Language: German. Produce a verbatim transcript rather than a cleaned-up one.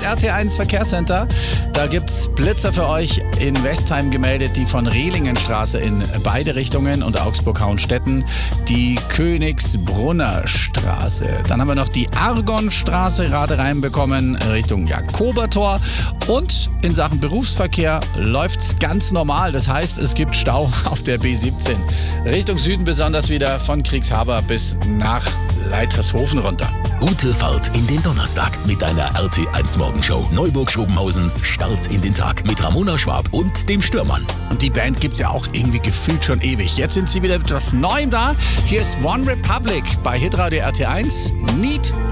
R T eins Verkehrscenter. Da gibt's Blitzer für euch in Westheim gemeldet, die von Rehlingenstraße in beide Richtungen und Augsburg-Hauenstetten die Königsbrunner Straße. Dann haben wir noch die Argonstraße gerade reinbekommen Richtung Jakobertor. Und in Sachen Berufsverkehr läuft's ganz normal. Das heißt, es gibt Stau auf der B siebzehn. Richtung Süden besonders wieder von Kriegshaber bis nach Leitershofen runter. Gute Fahrt in den Donnerstag mit deiner R T eins Morgenshow. Neuburg-Schobenhausens Start in den Tag mit Ramona Schwab und dem Stürmann. Und die Band gibt's ja auch irgendwie gefühlt schon ewig. Jetzt sind sie wieder mit etwas Neuem da. Hier ist One Republic bei Hitradio R T eins. Need